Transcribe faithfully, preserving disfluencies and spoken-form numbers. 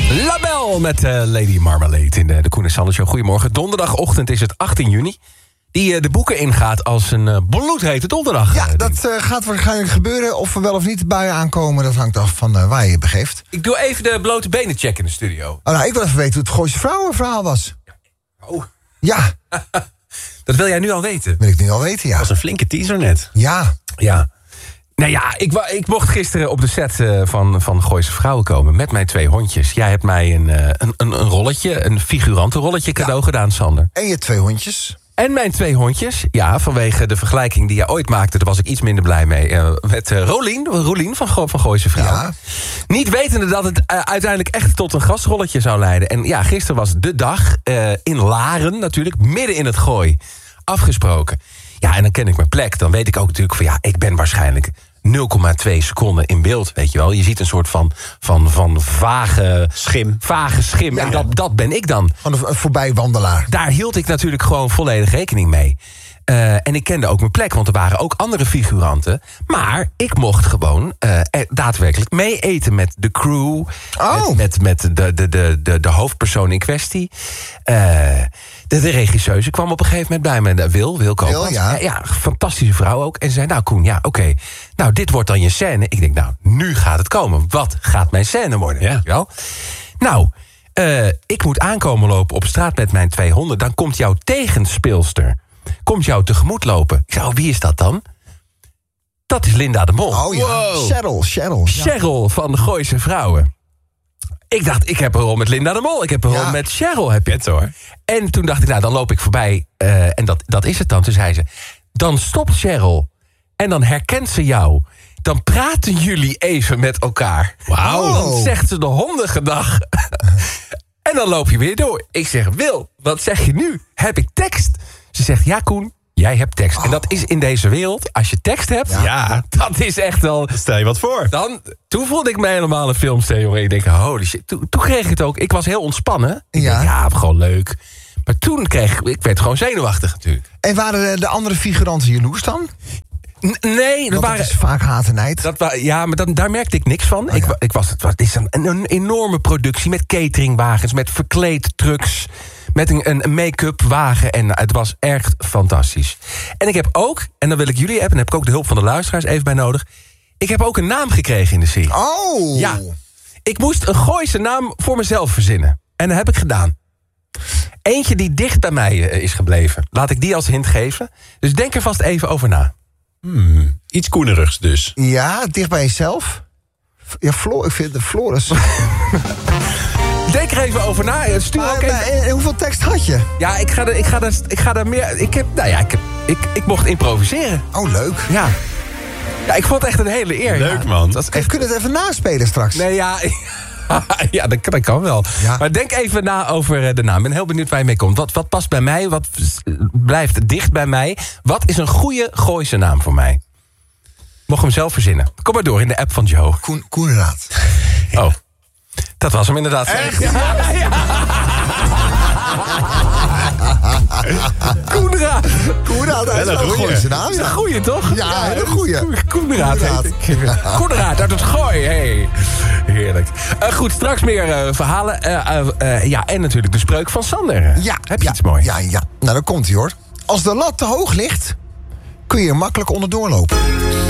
Label met uh, Lady Marmalade in de, de Koen en Sander Show. Goedemorgen. Donderdagochtend is het achttien juni. Die uh, de boeken ingaat als een uh, bloedhete donderdag. Ja, uh, dat uh, gaat waarschijnlijk gebeuren. Of er wel of niet buien aankomen, dat hangt af van uh, waar je je begeeft. Ik doe even de blote benen checken in de studio. Oh, nou, ik wil even weten hoe het Gooise Vrouwenverhaal was. Oh. Ja. Dat wil jij nu al weten? Wil ik nu al weten, ja. Dat was een flinke teaser net. Ja. Ja. Nou ja, ik, ik mocht gisteren op de set uh, van, van Gooise Vrouwen komen met mijn twee hondjes. Jij hebt mij een, uh, een, een, een rolletje, een figurantenrolletje cadeau ja. gedaan, Sander. En je twee hondjes. En mijn twee hondjes, ja, vanwege de vergelijking die jij ooit maakte, daar was ik iets minder blij mee. Uh, met uh, Rolien, Rolien van, Go van Gooise Vrouwen. Ja. Niet wetende dat het uh, uiteindelijk echt tot een gastrolletje zou leiden. En ja, gisteren was de dag uh, in Laren natuurlijk, midden in het Gooi, afgesproken. Ja, en dan ken ik mijn plek. Dan weet ik ook natuurlijk van ja, ik ben waarschijnlijk nul komma twee seconden in beeld, weet je wel. Je ziet een soort van, van, van vage schim. Vage schim. Ja, en dat, dat ben ik dan. Van een voorbijwandelaar. Daar hield ik natuurlijk gewoon volledig rekening mee. Uh, en ik kende ook mijn plek, want er waren ook andere figuranten. Maar ik mocht gewoon uh, daadwerkelijk mee eten met de crew. Oh. Met, met, met de, de, de, de, de hoofdpersoon in kwestie. Uh, de, de regisseuse kwam op een gegeven moment bij me. Wil, Wil Koopmans. Ja. ja, fantastische vrouw ook. En ze zei, nou Koen, ja, oké. Okay. Nou, dit wordt dan je scène. Ik denk, nou, nu gaat het komen. Wat gaat mijn scène worden? Ja. Wel? Nou, uh, ik moet aankomen lopen op straat met mijn twee honden. Dan komt jouw tegenspeelster komt jou tegemoet lopen. Ik zei, oh, wie is dat dan? Dat is Linda de Mol. Oh ja, wow. Cheryl, Cheryl. Cheryl ja. van de Gooise Vrouwen. Ik dacht, ik heb een rol met Linda de Mol. Ik heb een ja. rol met Cheryl. Heb je het hoor. En toen dacht ik, nou, dan loop ik voorbij. Uh, en dat, dat is het dan. Toen zei ze, dan stopt Cheryl. En dan herkent ze jou. Dan praten jullie even met elkaar. Wauw. Dan zegt ze de hondengedag. En dan loop je weer door. Ik zeg, Wil, wat zeg je nu? Heb ik tekst? Ze zegt, ja Koen, jij hebt tekst. Oh. En dat is in deze wereld, als je tekst hebt, ja, ja dat is echt wel. Stel je wat voor. Dan, toen voelde ik me helemaal een filmster, jongen. Ik denk, holy shit. Toen, toen kreeg ik het ook. Ik was heel ontspannen. Ik ja. denk, ja, gewoon leuk. Maar toen kreeg ik, ik werd gewoon zenuwachtig natuurlijk. En waren de andere figuranten jaloers dan? N- nee, dat waren, is vaak haat en nijd. Dat wa- ja, maar dan, daar merkte ik niks van. Oh, ik, ja. ik was, het, was, het is een, een enorme productie met cateringwagens, met verkleedtrucks, met een, een make-up wagen. En het was echt fantastisch. En ik heb ook, en dan wil ik jullie hebben, en heb ik ook de hulp van de luisteraars even bij nodig. Ik heb ook een naam gekregen in de serie. Oh! Ja, ik moest een Gooise naam voor mezelf verzinnen. En dat heb ik gedaan. Eentje die dicht bij mij uh, is gebleven. Laat ik die als hint geven. Dus denk er vast even over na. Hmm, iets koenerigs dus. Ja, dicht bij jezelf. Ja, Floor, ik vind de Floris. Denk er even over na. Stuur maar, ook even. En hoeveel tekst had je? Ja, ik ga er, ik ga er, ik ga er meer. Ik heb, nou ja, ik, heb, ik, ik mocht improviseren. Oh, leuk. Ja. Ja, ik vond het echt een hele eer. Leuk, ja. man. Dat is echt... Kunnen we het even naspelen straks? Nee, ja. Ja, dat, dat kan wel. Ja. Maar denk even na over de naam. Ik ben heel benieuwd waar je mee komt. Wat, wat past bij mij? Wat blijft dicht bij mij? Wat is een goede Gooise naam voor mij? Mocht hem zelf verzinnen. Kom maar door in de app van Joe. Koen, Koenraad. Oh, dat was hem inderdaad. Echt? Ja, ja. Koenraad. Koenraad, dat is wel een Gooise naam. Dat is een goeie, toch? Ja, een goeie. Koenraad heet ik. Koenraad uit het Gooi. Hey. Heerlijk. Uh, goed, straks meer uh, verhalen. Uh, uh, uh, ja, en natuurlijk de spreuk van Sander. Ja. Heb je ja, iets moois? Ja, ja. Nou, dan komt hij hoor. Als de lat te hoog ligt, kun je er makkelijk onderdoor lopen.